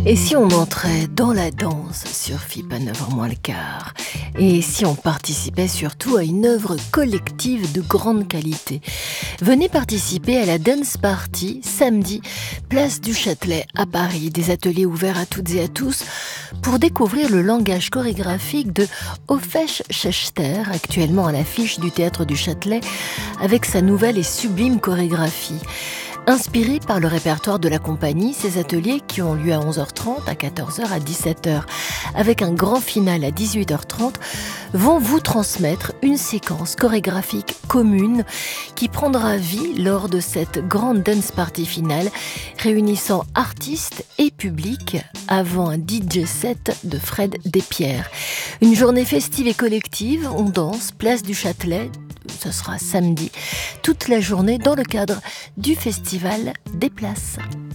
Et si on entrait dans la danse sur FIP à 9h moins le quart? Et si on participait surtout à une œuvre collective de grande qualité? Venez participer à la Dance Party samedi, place du Châtelet à Paris. Des ateliers ouverts à toutes et à tous pour découvrir le langage chorégraphique de Ofesh Schechter, actuellement à l'affiche du Théâtre du Châtelet, avec sa nouvelle et sublime chorégraphie. Inspirés par le répertoire de la compagnie, ces ateliers qui ont lieu à 11h30, à 14h, à 17h, avec un grand final à 18h30, vont vous transmettre une séquence chorégraphique commune qui prendra vie lors de cette grande dance party finale, réunissant artistes et public avant un DJ set de Fred Despierres. Une journée festive et collective, on danse, place du Châtelet. Ce sera samedi, toute la journée dans le cadre du Festival des Places.